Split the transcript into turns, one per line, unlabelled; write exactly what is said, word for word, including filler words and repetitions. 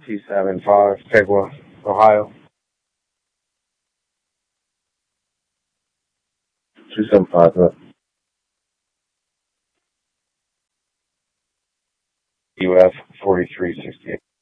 T seven five, Pegwa, Ohio. two seven five, U F forty-three sixty-eight.